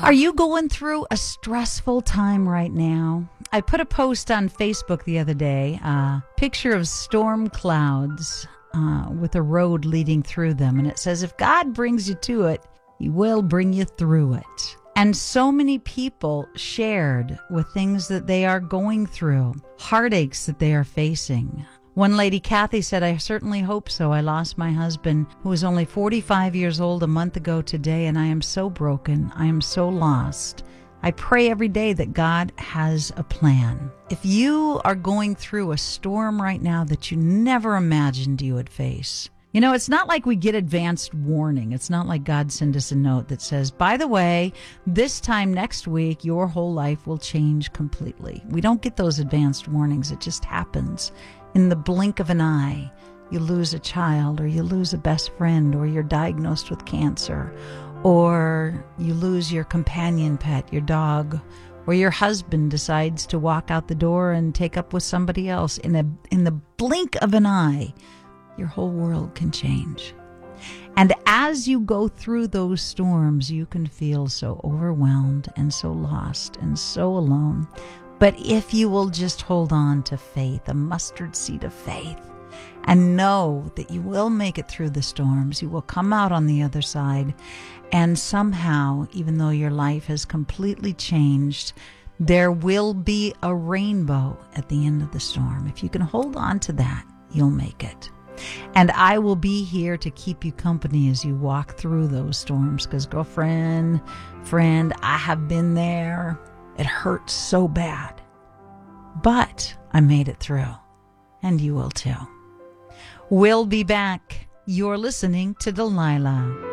Are you going through a stressful time right now? I put a post on Facebook the other day, a picture of storm clouds with a road leading through them. And it says, if God brings you to it, he will bring you through it. And so many people shared with things that they are going through, heartaches that they are facing. One lady, Kathy, said, I certainly hope so. I lost my husband, who was only 45 years old a month ago today, and I am so broken. I am so lost. I pray every day that God has a plan. If you are going through a storm right now that you never imagined you would face, you know, it's not like we get advanced warning. It's not like God sent us a note that says, by the way, this time next week, your whole life will change completely. We don't get those advanced warnings. It just happens. In the blink of an eye, you lose a child, or you lose a best friend, or you're diagnosed with cancer, or you lose your companion pet, your dog, or your husband decides to walk out the door and take up with somebody else. In the blink of an eye, your whole world can change. And as you go through those storms, you can feel so overwhelmed and so lost and so alone. But if you will just hold on to faith, a mustard seed of faith, and know that you will make it through the storms, you will come out on the other side, and somehow, even though your life has completely changed, there will be a rainbow at the end of the storm. If you can hold on to that, you'll make it. And I will be here to keep you company as you walk through those storms, because girlfriend, friend, I have been there. It hurts so bad, but I made it through, and you will too. We'll be back. You're listening to Delilah.